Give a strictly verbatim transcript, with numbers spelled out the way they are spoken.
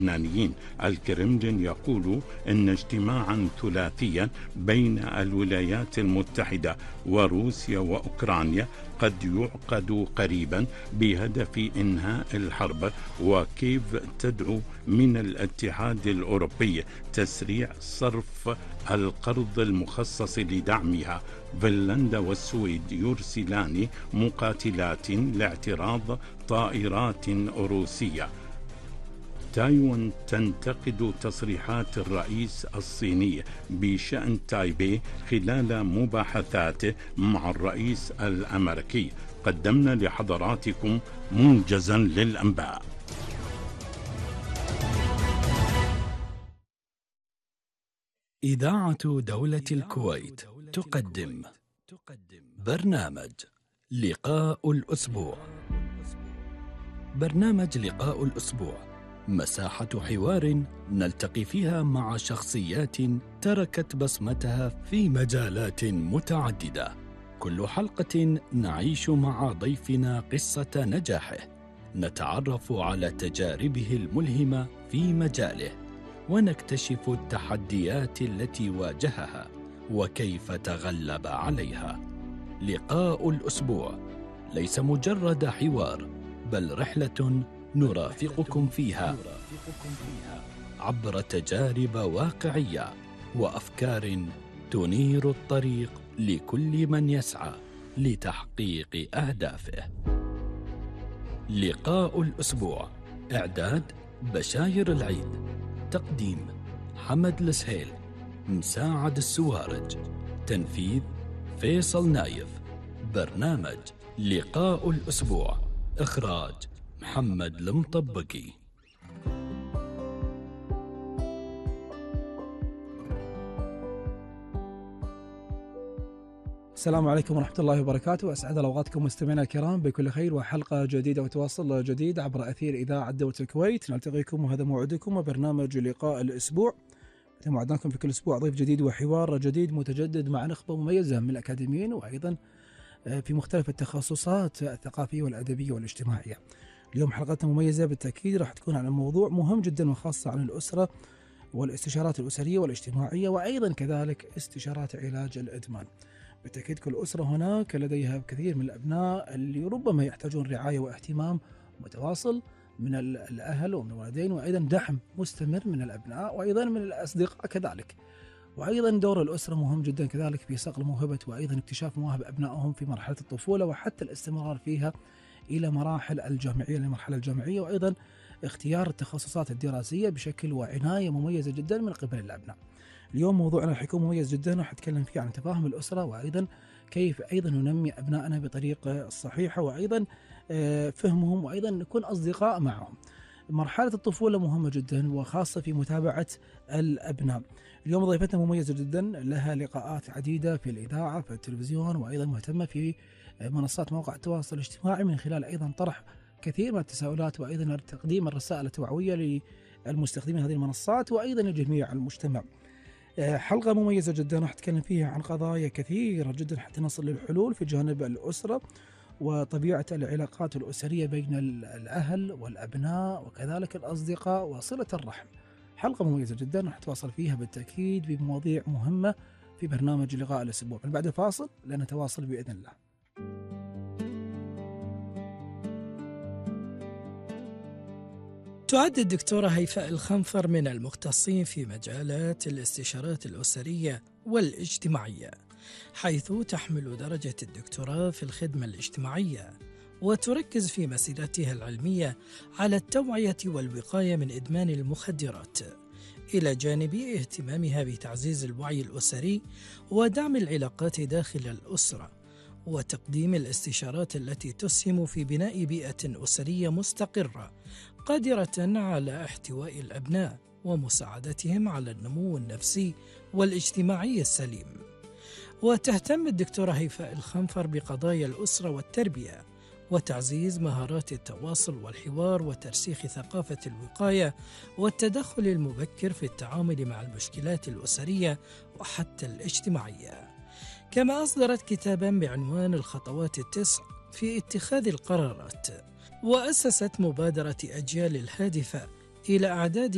اللبنانيين. الكرملين يقول إن اجتماعا ثلاثيا بين الولايات المتحدة وروسيا وأوكرانيا قد يعقد قريبا بهدف إنهاء الحرب، وكيف تدعو من الاتحاد الأوروبي تسريع صرف القرض المخصص لدعمها. فنلندا والسويد يرسلان مقاتلات لاعتراض طائرات روسية. تايوان تنتقد تصريحات الرئيس الصيني بشأن تايبي خلال مباحثاته مع الرئيس الأمريكي. قدمنا لحضراتكم موجزا للأنباء. إذاعة دولة الكويت تقدم برنامج لقاء الأسبوع. برنامج لقاء الأسبوع مساحة حوار نلتقي فيها مع شخصيات تركت بصمتها في مجالات متعددة. كل حلقة نعيش مع ضيفنا قصة نجاحه، نتعرف على تجاربه الملهمة في مجاله، ونكتشف التحديات التي واجهها وكيف تغلب عليها. لقاء الأسبوع ليس مجرد حوار، بل رحلة نرافقكم فيها عبر تجارب واقعية وأفكار تنير الطريق لكل من يسعى لتحقيق أهدافه. لقاء الأسبوع، إعداد بشاير العيد، تقديم حمد السهيل، مساعد السوارج، تنفيذ فيصل نايف. برنامج لقاء الأسبوع، إخراج محمد المطبقي. السلام عليكم ورحمة الله وبركاته. أسعد أوقاتكم مستمعينا الكرام بكل خير، وحلقة جديدة وتواصل جديد عبر أثير إذاعة دولة الكويت. نلتقيكم وهذا موعدكم وبرنامج لقاء الأسبوع. مثل ما وعدناكم في كل أسبوع ضيف جديد وحوار جديد متجدد مع نخبة مميزة من الأكاديميين، وأيضا في مختلف التخصصات الثقافية والأدبية والاجتماعية. اليوم حلقتنا مميزة بالتأكيد، راح تكون عن موضوع مهم جدا وخاصة عن الأسرة والاستشارات الأسرية والاجتماعية، وأيضا كذلك استشارات علاج الإدمان. بالتأكيد كل أسرة هناك لديها كثير من الأبناء اللي ربما يحتاجون رعاية واهتمام متواصل من الأهل ومن الوالدين، وأيضا دعم مستمر من الأبناء وأيضا من الأصدقاء كذلك. وأيضا دور الأسرة مهم جدا كذلك في صقل موهبة وأيضا اكتشاف مواهب أبنائهم في مرحلة الطفولة، وحتى الاستمرار فيها إلى مراحل الجامعية للمرحلة الجامعية، وأيضا اختيار التخصصات الدراسية بشكل وعناية مميزة جدا من قبل الأبناء. اليوم موضوعنا راح يكون مميز جدا، راح نتكلم فيه عن تفاهم الأسرة، وأيضا كيف أيضا ننمي أبنائنا بطريقة الصحيحة، وأيضا فهمهم، وأيضا نكون أصدقاء معهم. مرحلة الطفولة مهمة جدا وخاصة في متابعة الأبناء. اليوم ضيفتنا مميزة جدا، لها لقاءات عديدة في الإذاعة في التلفزيون، وأيضا مهتمة في منصات مواقع التواصل الاجتماعي من خلال أيضا طرح كثير من التساؤلات، وأيضا تقديم الرسائل التوعوية للمستخدمين هذه المنصات وأيضا لجميع المجتمع. حلقة مميزة جدا راح نتكلم فيها عن قضايا كثيرة جدا حتى نصل للحلول في جانب الأسرة وطبيعة العلاقات الأسرية بين الأهل والأبناء وكذلك الأصدقاء وصلة الرحم. حلقة مميزة جدا راح نتواصل فيها بالتأكيد بمواضيع مهمة في برنامج لقاء الأسبوع. من بعد فاصل لنتواصل بإذن الله. تعد الدكتورة هيفاء الخنفر من المختصين في مجالات الاستشارات الأسرية والاجتماعية، حيث تحمل درجة الدكتوراه في الخدمة الاجتماعية، وتركز في مسيرتها العلمية على التوعية والوقاية من إدمان المخدرات، إلى جانب اهتمامها بتعزيز الوعي الأسري ودعم العلاقات داخل الأسرة، وتقديم الاستشارات التي تسهم في بناء بيئة أسرية مستقرة قادرة على احتواء الأبناء ومساعدتهم على النمو النفسي والاجتماعي السليم. وتهتم الدكتورة هيفاء الخنفر بقضايا الأسرة والتربية، وتعزيز مهارات التواصل والحوار، وترسيخ ثقافة الوقاية والتدخل المبكر في التعامل مع المشكلات الأسرية وحتى الاجتماعية. كما أصدرت كتابا بعنوان الخطوات التسع في اتخاذ القرارات، وأسست مبادرة أجيال الهادفة إلى أعداد